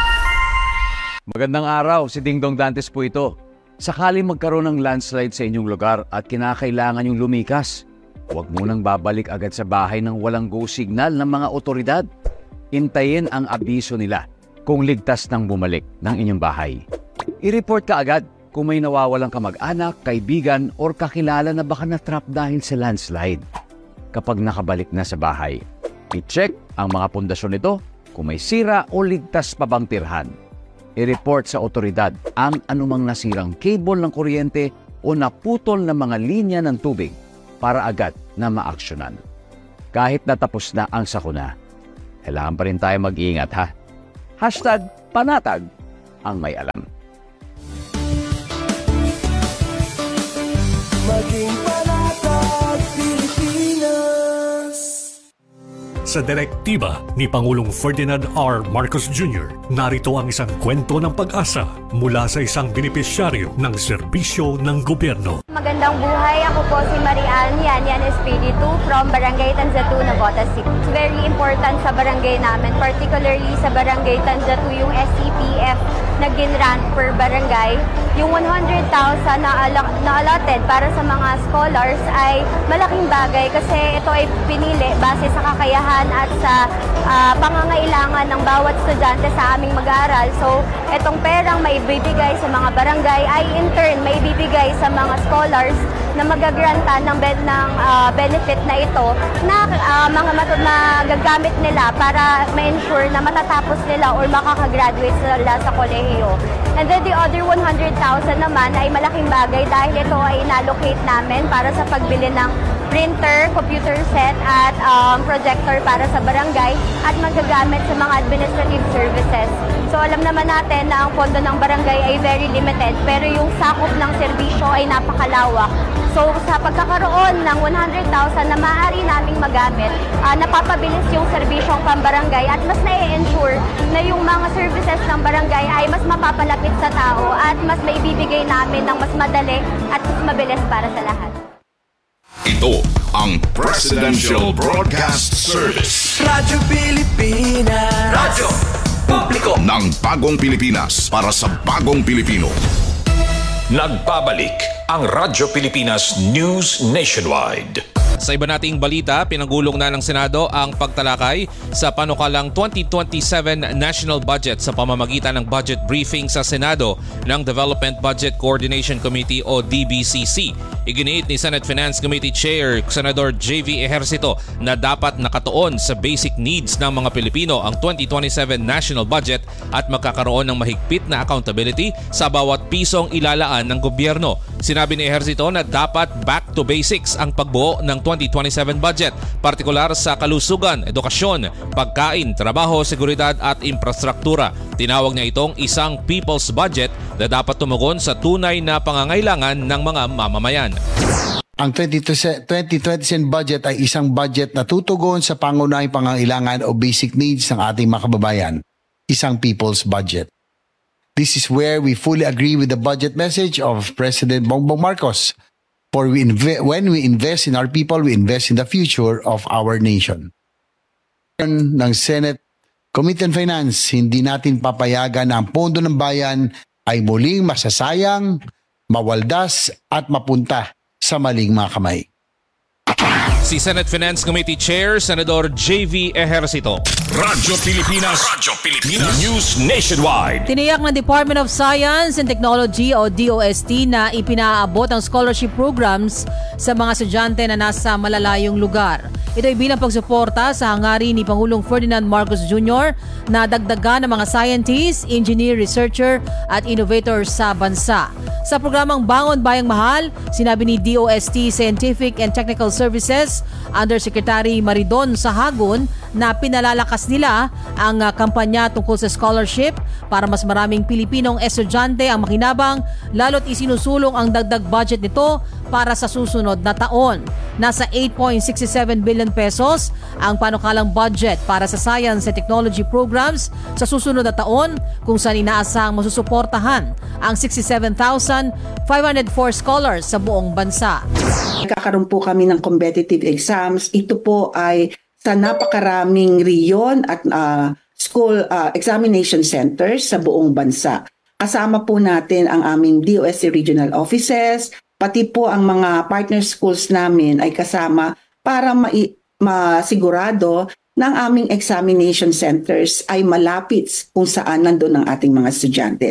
Magandang araw, si Dingdong Dantes po ito. Sakali magkaroon ng landslide sa inyong lugar at kinakailangan yung lumikas, huwag munang babalik agad sa bahay ng walang go signal ng mga otoridad. Hintayin ang abiso nila kung ligtas nang bumalik ng inyong bahay. I-report ka agad kung may nawawalang kamag-anak, kaibigan, or kakilala na baka na-trap dahil sa landslide. Kapag nakabalik na sa bahay, i-check ang mga pundasyon nito kung may sira o ligtas pa bang tirhan. I-report sa otoridad ang anumang nasirang cable ng kuryente o naputol na mga linya ng tubig para agad na maaksyonan. Kahit natapos na ang sakuna, kailangan pa rin tayo mag-iingat ha. Hashtag panatag ang may alam. Maging panatag Pilipinas. Sa direktiba ni Pangulong Ferdinand R. Marcos Junior, narito ang isang kwento ng pag-asa mula sa isang benepisyaryo ng serbisyo ng gobyerno. Magandang buhay, ako po si Marian Yan Yan Espiritu from Barangay Tanzatu, Navotas City. It's very important sa barangay namin, particularly sa Barangay Tanzatu, yung S C P F na ginrant per barangay. Yung one hundred thousand na, al- na allotted para sa mga scholars ay malaking bagay kasi ito ay pinili base sa kakayahan at sa uh, pangangailangan ng bawat estudyante sa aming mag-aaral. So, itong perang maibibigay sa mga barangay ay in turn maibibigay sa mga scholars na magagrantan ng, ben, ng uh, benefit na ito na uh, mga matod na gagamit nila para ma-ensure na matatapos nila or makakagraduate sila sa kolehiyo. And then the other one hundred thousand naman ay malaking bagay dahil ito ay inallocate namin para sa pagbili ng printer, computer set at um, projector para sa barangay at magagamit sa mga administrative services. So alam naman natin na ang pondo ng barangay ay very limited pero yung sakop ng serbisyo ay napakalawak. So sa pagkakaroon ng one hundred thousand na maaari naming magamit, uh, napapabilis yung serbisyong pambarangay at mas na-ensure na yung mga services ng barangay ay mas mapapalapit sa tao at mas maibibigay namin ng mas madali at mas mabilis para sa lahat. Ito ang Presidential Broadcast Service. Radyo Pilipinas. Radyo Publiko ng Bagong Pilipinas para sa Bagong Pilipino. Nagbabalik ang Radyo Pilipinas News Nationwide. Sa iba nating balita, pinagulong na ng Senado ang pagtalakay sa panukalang twenty twenty-seven National Budget sa pamamagitan ng budget briefing sa Senado ng Development Budget Coordination Committee o D B C C. Iginiit ni Senate Finance Committee Chair Senador J V Ejercito na dapat nakatuon sa basic needs ng mga Pilipino ang twenty twenty-seven National Budget at magkakaroon ng mahigpit na accountability sa bawat pisong ilalaan ng gobyerno. Sinabi ni Ejercito na dapat back to basics ang pagbuo ng twenty twenty-seven budget, partikular sa kalusugan, edukasyon, pagkain, trabaho, seguridad at infrastruktura. Tinawag niya itong isang people's budget na dapat tumugon sa tunay na pangangailangan ng mga mamamayan. Ang twenty twenty-seven budget ay isang budget na tutugon sa pangunahing pangangailangan o basic needs ng ating mga kababayan. Isang people's budget. This is where we fully agree with the budget message of President Bongbong Marcos. For we inve- when we invest in our people, we invest in the future of our nation. ng Senate Committee on Finance, hindi natin papayagan na ang pondo ng bayan ay muling masasayang, mawaldas at mapunta sa maling mga kamay. Si Senate Finance Committee Chair, Senador J V Ejercito. Radyo Pilipinas. Radyo Pilipinas. News Nationwide. Tiniyak ng Department of Science and Technology o D O S T na ipinaabot ang scholarship programs sa mga estudyante na nasa malalayong lugar. Ito ay bilang pagsuporta sa hangarin ni Pangulong Ferdinand Marcos Junior na dagdagan ng mga scientists, engineer, researcher at innovator sa bansa. Sa programang Bangon Bayang Mahal, sinabi ni D O S T Scientific and Technical Services Undersecretary Maridon Sahagun na pinalalakas nila ang uh, kampanya tungkol sa scholarship para mas maraming Pilipinong estudyante ang makinabang, lalo't isinusulong ang dagdag budget nito para sa susunod na taon. Nasa eight point six seven billion pesos ang panukalang budget para sa science and technology programs sa susunod na taon, kung saan inaasahang masusuportahan ang sixty-seven thousand five hundred four scholars sa buong bansa. Kakaroon po kami ng competitive exams. Ito po ay sa napakaraming riyon at uh, school uh, examination centers sa buong bansa. Kasama po natin ang aming D O S T regional offices, pati po ang mga partner schools namin ay kasama para ma- masigurado na ang aming examination centers ay malapit kung saan nandun ang ating mga estudyante.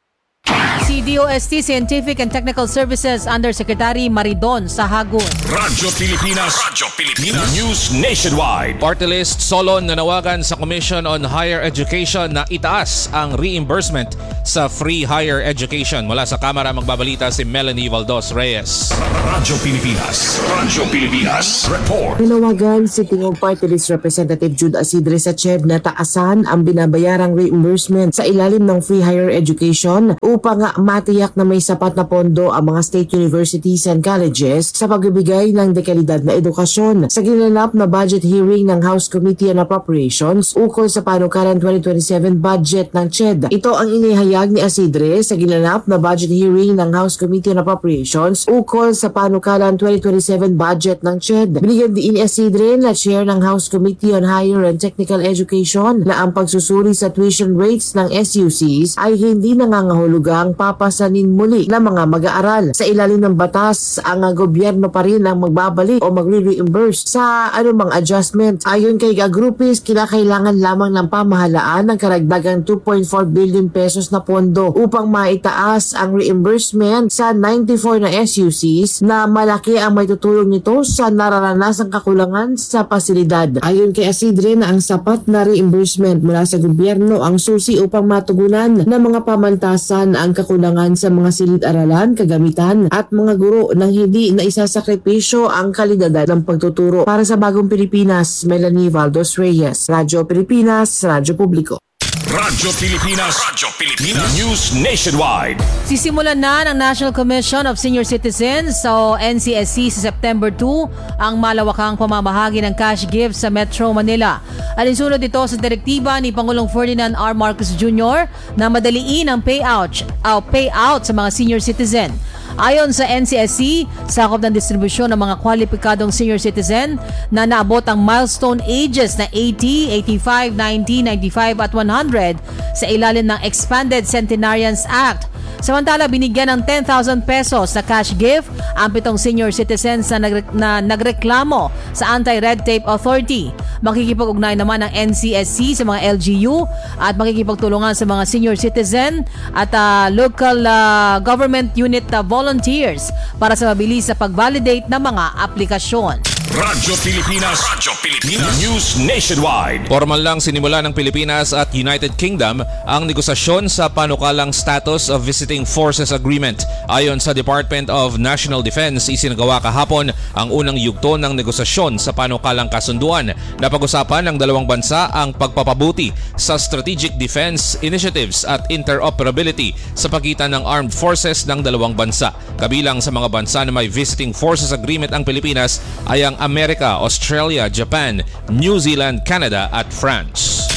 Si D O S T Scientific and Technical Services Undersecretary Maridon Sahagun. Radyo Pilipinas. Radyo Pilipinas. News Nationwide. Party list Solon nanawagan sa Commission on Higher Education na itaas ang reimbursement sa free higher education. Mula sa Kamara magbabalita si Melanie Valdos Reyes. Radyo Pilipinas. Radyo Pilipinas. Report. Nanawagan si Tingog Party List Representative Jude Asidre sa C H E D na taasan ang binabayarang reimbursement sa ilalim ng free higher education upang matiyak na may sapat na pondo ang mga state universities and colleges sa pagbibigay ng dekalidad na edukasyon. Sa ginanap na budget hearing ng House Committee on Appropriations ukol sa panukalan twenty twenty-seven budget ng C H E D. Ito ang inihayag ni Asidre sa ginanap na budget hearing ng House Committee on Appropriations ukol sa panukalan twenty twenty-seven budget ng C H E D. Binigyan din ni Asidre na chair ng House Committee on Higher and Technical Education na ang pagsusuri sa tuition rates ng S U Cs ay hindi nangangahulugang papasanin muli ng mga mag-aaral. Sa ilalim ng batas, ang gobyerno pa rin ang magbabalik o magre-reimburse sa anumang adjustment. Ayon kay Agrupis, kinakailangan lamang ng pamahalaan ng karagdagang two point four billion pesos na pondo upang maitaas ang reimbursement sa ninety-four na S U Cs na malaki ang may tutulong nito sa nararanasang kakulangan sa pasilidad. Ayon kay Asidre na ang sapat na reimbursement mula sa gobyerno ang susi upang matugunan ng mga pamantasan ang kakulangan sa mga silid-aralan, kagamitan at mga guro nang hindi na isasakripisyo ang kalidad ng pagtuturo. Para sa Bagong Pilipinas, Melanie Valdos Reyes, Radyo Pilipinas, Radyo Publiko. Radyo Pilipinas. Radyo Pilipinas. News Nationwide. Sisimulan na ng National Commission of Senior Citizens o N C S C sa September two ang malawakang pamamahagi ng cash gifts sa Metro Manila. Alinsunod ito sa direktiba ni Pangulong Ferdinand R. Marcos Junior na madaliin ang payout, uh, payout sa mga senior citizen. Ayon sa N C S C, sakop ng distribusyon ng mga kwalipikadong senior citizen na naabot ang milestone ages na eighty, eighty-five, ninety, ninety-five at one hundred sa ilalim ng Expanded Centenarians Act. Samantala, binigyan ng ten thousand pesos na cash gift ang pitong senior citizens na, nagre- na nagreklamo sa Anti-Red Tape Authority. Makikipag-ugnay naman ng N C S C sa mga L G U at makikipagtulungan sa mga senior citizen at uh, local uh, government unit uh, volunteers para sa mabilis sa pag-validate ng mga aplikasyon. Radyo Pilipinas. Radyo Pilipinas. News Nationwide. Formal lang sinimula ng Pilipinas at United Kingdom ang negosasyon sa panukalang Status of Visiting Forces Agreement. Ayon sa Department of National Defense, isinagawa kahapon ang unang yugto ng negosasyon sa panukalang kasunduan. Napag-usapan ng dalawang bansa ang pagpapabuti sa strategic defense initiatives at interoperability sa pagitan ng armed forces ng dalawang bansa. Kabilang sa mga bansa na may Visiting Forces Agreement ang Pilipinas ay ang Amerika, Australia, Japan, New Zealand, Canada at France.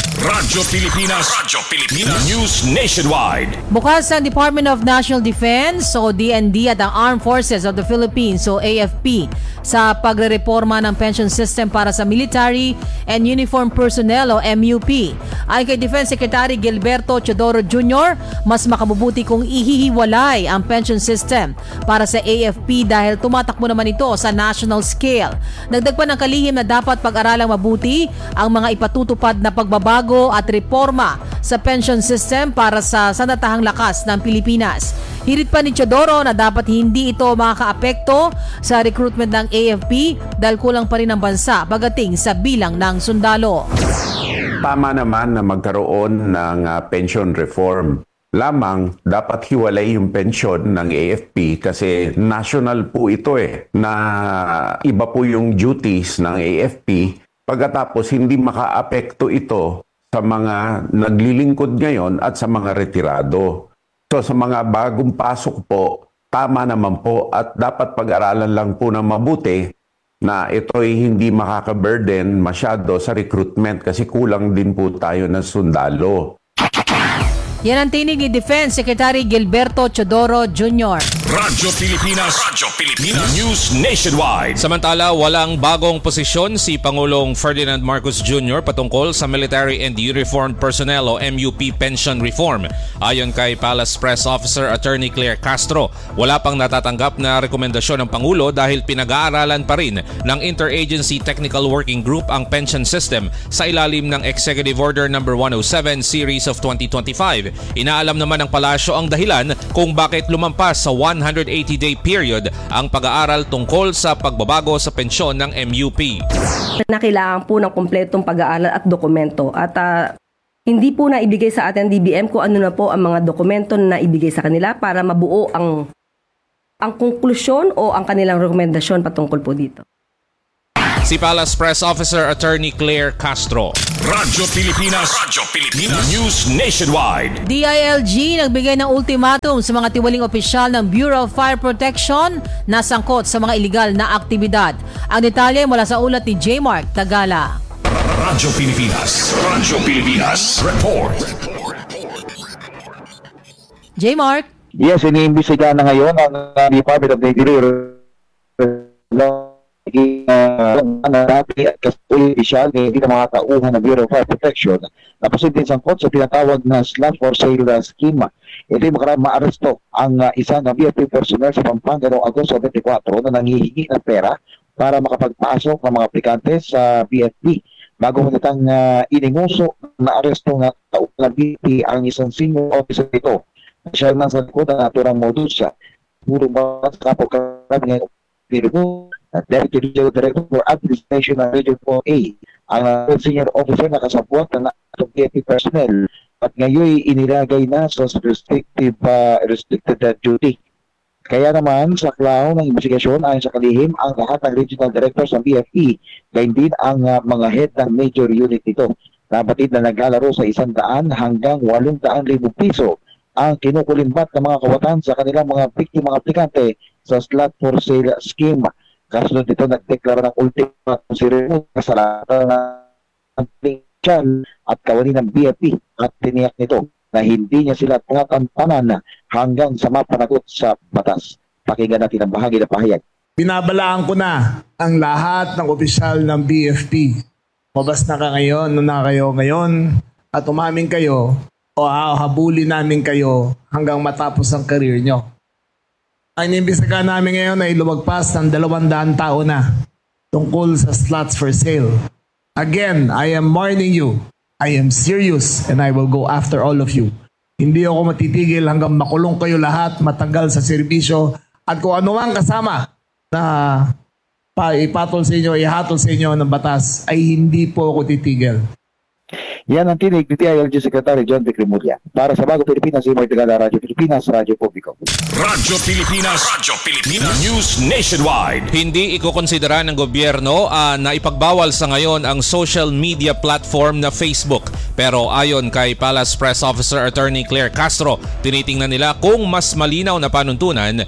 Radyo Pilipinas. Radyo Pilipinas. News Nationwide. Bukas ang Department of National Defense o D N D at ang Armed Forces of the Philippines o A F P sa pagrereforma ng pension system para sa military and uniform personnel o M U P. Ayon kay Defense Secretary Gilberto Teodoro Junior, mas makabubuti kung ihihiwalay ang pension system para sa A F P dahil tumatakbo naman ito sa national scale. Nagdag pa ng kalihim na dapat pag-aralang mabuti ang mga ipatutupad na pagbabago at reforma sa pension system para sa sandatahang lakas ng Pilipinas. Hirit pa ni Teodoro na dapat hindi ito makakaapekto sa recruitment ng A F P dahil kulang pa rin ang bansa pagdating sa bilang ng sundalo. Tama naman na magkaroon ng uh, pension reform. Lamang dapat hiwalay yung pensyon ng A F P kasi national po ito eh, na iba po yung duties ng A F P. Pagkatapos hindi makaapekto ito sa mga naglilingkod ngayon at sa mga retirado. So sa mga bagong pasok po, tama naman po at dapat pag-aralan lang po na mabuti na ito'y hindi makaka-burden masyado sa recruitment kasi kulang din po tayo ng sundalo. Yan ang tinig ni Defense Secretary Gilberto Teodoro Junior Radyo Pilipinas. Radyo Pilipinas. News Nationwide. Samantala, walang bagong posisyon si Pangulong Ferdinand Marcos Junior patungkol sa Military and Uniformed Personnel o M U P pension reform. Ayon kay Palace Press Officer Attorney Claire Castro, wala pang natatanggap na rekomendasyon ng Pangulo dahil pinag-aaralan pa rin ng Interagency Technical Working Group ang pension system sa ilalim ng Executive Order number one oh seven Series of twenty twenty-five. Inaalam naman ng palasyo ang dahilan kung bakit lumampas sa one hundred eighty day period ang pag-aaral tungkol sa pagbabago sa pensyon ng M U P. Na kailangan po ng kumpletong pag-aaral at dokumento at uh, hindi po na ibigay sa atin D B M kung ano na po ang mga dokumento na ibigay sa kanila para mabuo ang ang konklusyon o ang kanilang rekomendasyon patungkol po dito. Si Palace Press Officer Attorney Claire Castro. Radyo Pilipinas. Radyo Pilipinas. News Nationwide. D I L G nagbigay ng ultimatum sa mga tiwaling opisyal ng Bureau of Fire Protection na sangkot sa mga iligal na aktibidad. Ang detalye mula sa ulat ni J. Mark Tagala. Radyo Pilipinas. Radyo Pilipinas. Report. J. Mark. Yes, iniimbestiga na ngayon ang uh, Department of the Interior Uh, na dati at kasuli opisyal ni hindi na makakauhan ng Bureau of Fire Protection na posibleng sangkot sa tinatawag na slot for sale scheme. Ito yung makarang maaresto ang uh, isang B F P personnel sa Pampanga noong Agosto twenty-four na nangihingi ng pera para makapagpasok ng mga aplikante sa B F P. Bago nitang uh, ininguso na aresto ng taong na B F P ang isang senior officer nito. Siya nang sa likod ng naturang modus siya. Puro ba sa kapag-karami ngayon Deputy Regional Director for Administration ng Region four A, ang uh, senior officer na kasabwat ng B F P personnel at ngayon inilagay na sa restrictive uh, restricted uh, duty. Kaya naman sa klaw ng investigasyon ayon sa kalihim ang lahat ng regional directors ng B F P, gayon din ang uh, mga head ng major unit nito. Nabatid na naglalaro sa isang daan hanggang walong daan libong piso ang kinukulimbat ng mga kawatan sa kanilang mga biktima aplikante sa slot for sale scheme. Kasunod dito, nagdeklara ng ultimatum si Remo sa ng pinchal at kawani ng B F P at tiniyak nito na hindi niya sila tangatampanan hanggang sa mapanagot sa batas. Pakinggan natin ang bahagi na pahayag. Binabalaan ko na ang lahat ng opisyal ng B F P. Mabas na ka ngayon, na kayo ngayon at umamin kayo o habulin namin kayo hanggang matapos ang career nyo. Ang inimbestigahan namin ngayon ay lumagpas ng dalawang daang tao na tungkol sa slots for sale. Again, I am warning you. I am serious and I will go after all of you. Hindi ako matitigil hanggang makulong kayo lahat, matanggal sa serbisyo at kung ano mang kasama na pa ipatol sa inyo, ihatol sa inyo ng batas ay hindi po ako titigil. Yan ang tinig ni D I L G Secretary John Vicrimulya. Para sa Bagong Pilipinas, si Moy Tagala, Radyo Pilipinas, Radyo Publiko. Radyo Pilipinas, Radyo Pilipinas, News Nationwide. Hindi ikokonsidera ng gobyerno uh, na ipagbawal sa ngayon ang social media platform na Facebook. Pero ayon kay Palace Press Officer Attorney Claire Castro, tinitingnan nila kung mas malinaw na panuntunan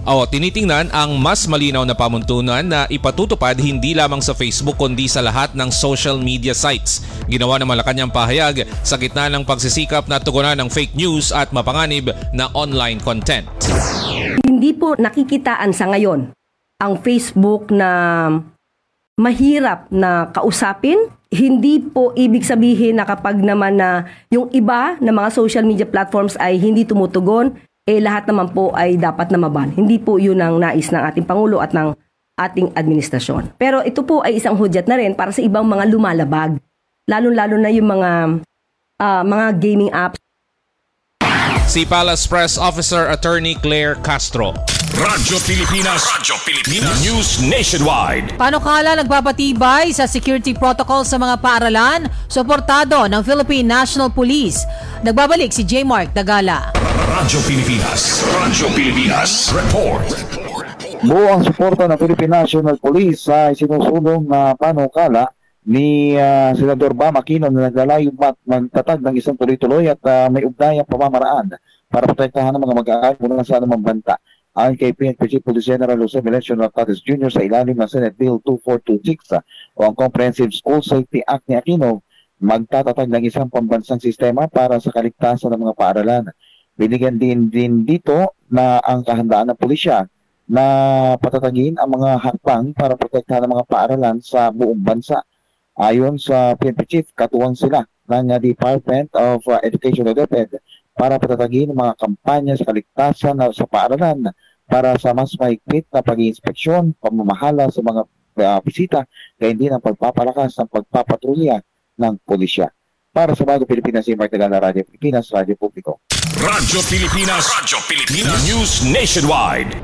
o tinitingnan ang mas malinaw na pamuntunan na ipatutupad hindi lamang sa Facebook kundi sa lahat ng social media sites. Ginawa ng Malacanang pahayag sa gitna ng pagsisikap na tugunan ng fake news at mapanganib na online content. Hindi po nakikitaan sa ngayon ang Facebook na mahirap na kausapin. Hindi po ibig sabihin na kapag naman na yung iba na mga social media platforms ay hindi tumutugon, eh lahat naman po ay dapat na maban. Hindi po yun ang nais ng ating Pangulo at ng ating administrasyon. Pero ito po ay isang hudyat na rin para sa ibang mga lumalabag. Lalo-lalo na yung mga uh, mga gaming apps. Si Palace Press Officer Attorney Claire Castro. Radyo Pilipinas. Radyo Pilipinas. News Nationwide. Panukala nagpapatibay sa security protocol sa mga paaralan, suportado ng Philippine National Police. Nagbabalik si J. Mark Dagala. Radyo Pilipinas. Radyo Pilipinas. Report. Buo ang suporta ng Philippine National Police sa sinusulong na panukala ni uh, Senador Bam Aquino na naglalayong magtatag ng isang tuloy-tuloy at uh, may ugnayang pamamaraan para protektahan ng mga mag-aaral mula sa anumang banta. Ayon kay P N P Chief Police General Jose Melencio Nartates Junior sa ilalim ng Senate Bill two four two six uh, o ang Comprehensive School Safety Act ni Aquino, magtatatag ng isang pambansang sistema para sa kaligtasan ng mga paaralan. Binigyan din din dito na ang kahandaan ng pulisya na patatagin ang mga hakbang para protektahan ng mga paaralan sa buong bansa. Ayon sa P N P Chief, katuwang sila ng uh, Department of uh, Education o DepEd para patatagin ang mga kampanya sa kaligtasan uh, sa paaralan para sa mas mahigpit na pag-iinspeksyon, pamamahala sa mga uh, bisita, kaya hindi ng pagpapalakas ng pagpapatrolya ng pulisya. Para sa Bagong Pilipinas, si Mark Dagala, Radyo Pilipinas, Radyo Publiko. Radyo Pilipinas. Radyo Pilipinas. News Nationwide.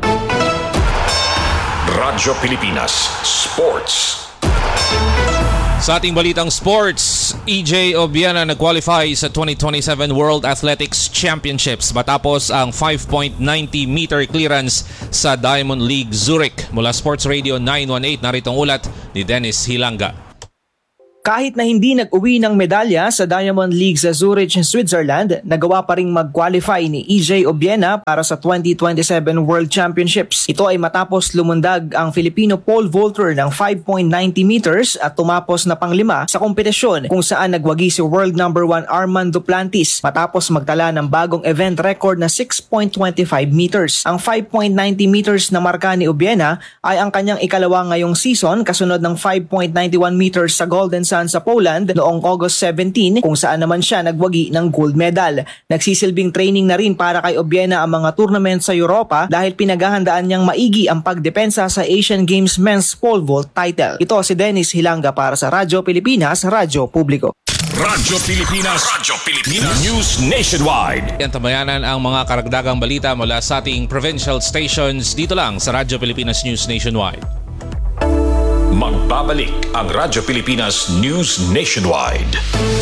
Radyo Pilipinas. Sports. Sa ating balitang sports, E J Obiena nag-qualify sa twenty twenty-seven World Athletics Championships matapos ang five point nine zero meter clearance sa Diamond League Zurich. Mula Sports Radio nine one eight, narito ang ulat ni Dennis Hilanga. Kahit na hindi nag-uwi ng medalya sa Diamond League sa Zurich, Switzerland, nagawa pa ring mag-qualify ni E J Obiena para sa twenty twenty-seven World Championships. Ito ay matapos lumundag ang Filipino pole vaulter ng five point nine zero meters at tumapos na panglima sa kompetisyon kung saan nagwagi si world number one Armand Duplantis matapos magtala ng bagong event record na six point two five meters. Ang five point nine zero meters na marka ni Obiena ay ang kanyang ikalawa ngayong season kasunod ng five point nine one meters sa Golden sa Poland noong August seventeenth kung saan naman siya nagwagi ng gold medal. Nagsisilbing training na rin para kay Obiena ang mga tournament sa Europa dahil pinaghahandaan niyang maigi ang pagdepensa sa Asian Games Men's Pole Vault title. Ito si Dennis Hilanga para sa Radyo Pilipinas, Radyo Publiko. Radyo Pilipinas. Radyo Pilipinas. News Nationwide. Yan, tamayanan ang mga karagdagang balita mula sa ating provincial stations dito lang sa Radyo Pilipinas News Nationwide. Magbabalik ang Radyo Pilipinas News Nationwide.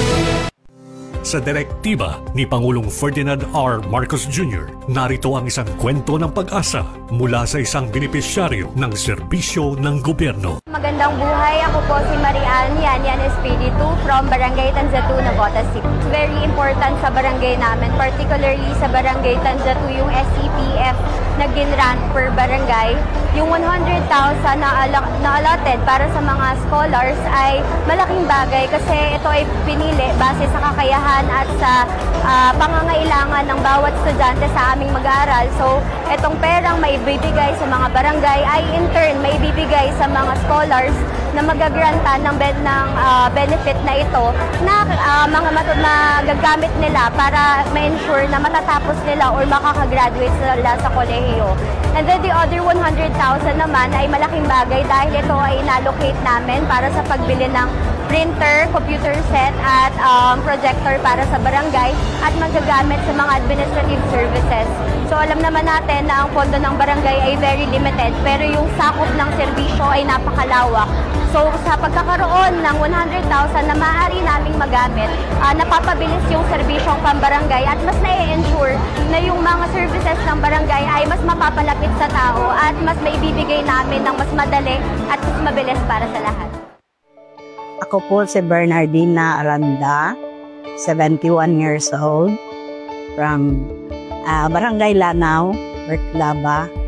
Sa direktiba ni Pangulong Ferdinand R. Marcos Junior, narito ang isang kwento ng pag-asa mula sa isang benepisyaryo ng serbisyo ng gobyerno. Magandang buhay, ako po si Marian Yan Yan Espiritu from Barangay Tanzatu, Navotas City. It's very important sa barangay namin, particularly sa Barangay Tanzatu, yung S C P F na ginrant per barangay. Yung one hundred thousand na, na allotted para sa mga scholars ay malaking bagay kasi ito ay pinili base sa kakayahan at sa uh, pangangailangan ng bawat estudyante sa aming mag-aaral. So, itong perang maibibigay sa mga barangay ay in turn maibibigay sa mga scholars na magagrantan ng, ben, ng uh, benefit na ito na uh, mga mat- magagamit nila para ma-ensure na matatapos nila or makakagraduate sila sa kolehiyo. And then the other one hundred thousand naman ay malaking bagay dahil ito ay inallocate namin para sa pagbili ng printer, computer set at um, projector para sa barangay at magagamit sa mga administrative services. So alam naman natin na ang pondo ng barangay ay very limited pero yung sakop ng serbisyo ay napakalawak. So sa pagkakaroon ng one hundred thousand na maaari naming magamit, uh, napapabilis yung serbisyong pambarangay at mas na-ensure na yung mga services ng barangay ay mas mapapalapit sa tao at mas maibibigay namin ng mas madali at mas mabilis para sa lahat. Ako po si Bernardina Aranda, seventy-one years old, from uh, Barangay Lanao, Berklaba.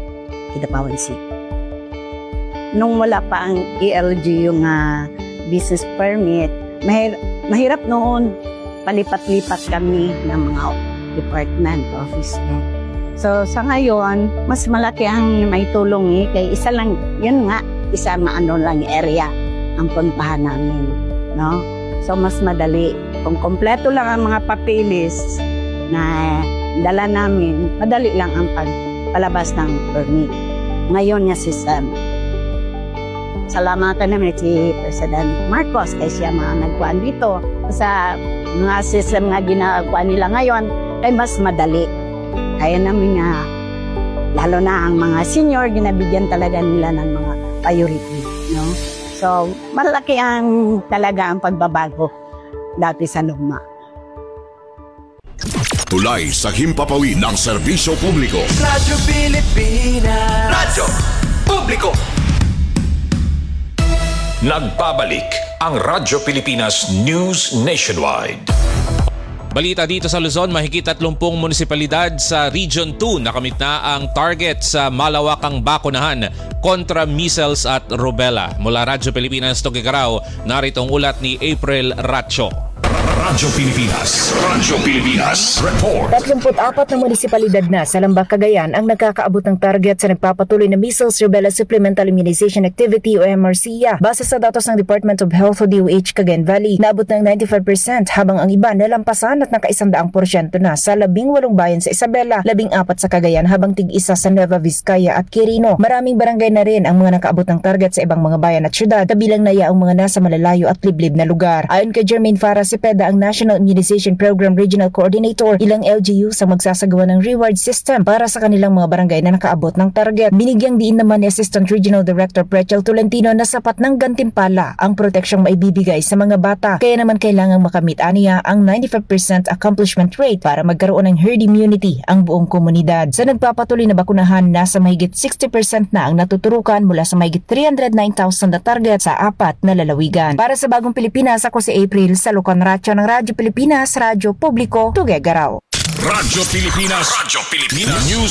Kidapawan City. Nung wala pa ang E L G yung uh, business permit, mahir- mahirap noon palipat-lipat kami ng mga department, office. So sa ngayon, mas malaki ang may tulong eh, kay isa lang, yun nga, isa maano lang area ang puntahan namin. No? So mas madali. Kung kompleto lang ang mga papeles na dala namin, madali lang ang pagpalabas ng permit. Ngayon nga system. Salamatan namin si President Marcos kay siya mga nagkuhan dito. Sa mga system nga ginagawa nila ngayon, ay mas madali. Kaya namin nga, lalo na ang mga senior, ginabigyan talaga nila ng mga priority. No? So, malaki ang talaga ang pagbabago dati sa luma. Tulay sa himpapawid ng serbisyo publiko. Radyo Pilipinas. Radyo Publiko. Nagbabalik ang Radyo Pilipinas News Nationwide. Balita dito sa Luzon, mahigit tatlumpung munisipalidad sa Region two nakamit na ang target sa malawakang bakunahan kontra measles at rubella. Mula Radyo Pilipinas, Tugigaraw, narito ang ulat ni April Ratcho. Radyo Pilipinas. Radyo Pilipinas. Report. tatlumpu't apat na munisipalidad na sa Lambak, Cagayan ang nagkakaabot ng target sa nagpapatuloy na Measles Rubella Supplemental Immunization Activity o M R C I A. Base sa datos ng Department of Health o D O H Cagayan Valley, naabot ng ninety-five percent habang ang iba nalampasan at nakaisandaang porsyento na sa labing walong bayan sa Isabela, labing apat sa Cagayan habang tig-isa sa Nueva Vizcaya at Quirino. Maraming barangay na rin ang mga nakaabot ng target sa ibang mga bayan at syudad, kabilang na ang mga nasa malalayo at liblib na lugar. Ayon kay Jermaine Farah Cepeda, ang National Immunization Program Regional Coordinator, ilang L G U sa magsasagawa ng reward system para sa kanilang mga barangay na nakaabot ng target. Binigyang diin naman ni Assistant Regional Director Prechel Tolentino na sapat ng gantimpala ang proteksyong maibibigay sa mga bata. Kaya naman kailangang makamit aniya ang ninety-five percent accomplishment rate para magkaroon ng herd immunity ang buong komunidad. Sa nagpapatuloy na bakunahan, nasa mahigit sixty percent na ang natuturukan mula sa mahigit three hundred nine thousand na target sa apat na lalawigan. Para sa Bagong Pilipinas, ako si April Salucan Ratcho ng Radyo Pilipinas, Radyo Publiko, Tugigaraw. Radyo Pilipinas. Radyo Pilipinas. News